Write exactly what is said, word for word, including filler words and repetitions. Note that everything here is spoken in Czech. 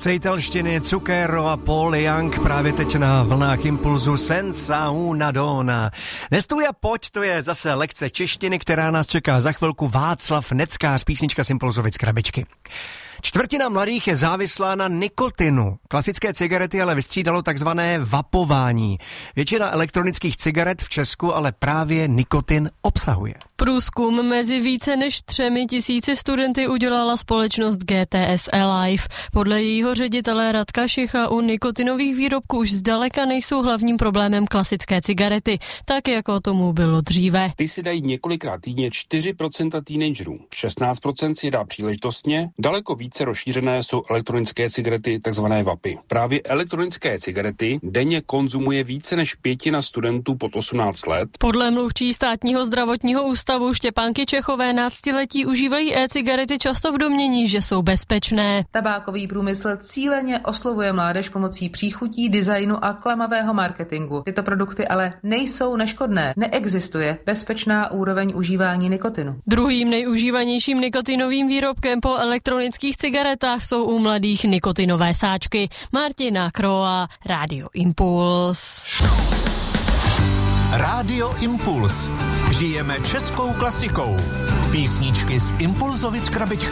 Tvůrce italštiny Zucchero a Paul Young právě teď na vlnách Impulzu Senza una donna. Nestůj a pojď, to je zase lekce češtiny, která nás čeká za chvilku. Václav Neckář, písnička z Impulzovic krabičky. Čtvrtina mladých je závislá na nikotinu. Klasické cigarety ale vystřídalo takzvané vapování. Většina elektronických cigaret v Česku ale právě nikotin obsahuje. Průzkum mezi více než třemi tisíci studenty udělala společnost G T S Alive. Podle jejího ředitele Radka Šicha u nikotinových výrobků už zdaleka nejsou hlavním problémem klasické cigarety, tak jako tomu bylo dříve. Ty si dají několikrát týdně čtyři procenta teenagerů, šestnáct procent si dá příležitostně, daleko více rozšířené jsou elektronické cigarety, takzvané vapy. Právě elektronické cigarety denně konzumuje více než pětina studentů pod osmnáct let. Podle mluvčí státního zdravotního ústavu Štěpánky Čechové náctiletí užívají e-cigarety často v domnění, že jsou bezpečné. Tabákový průmysl cíleně oslovuje mládež pomocí příchutí, designu a klamavého marketingu. Tyto produkty ale nejsou neškodné. Neexistuje bezpečná úroveň užívání nikotinu. Druhým nejužívanějším nikotinovým výrobkem po elektronických cigaretách jsou u mladých nikotinové sáčky. Martina Kroa, Rádio Impuls. Rádio Impuls. Žijeme českou klasikou. Písničky z Impulzovic krabičky.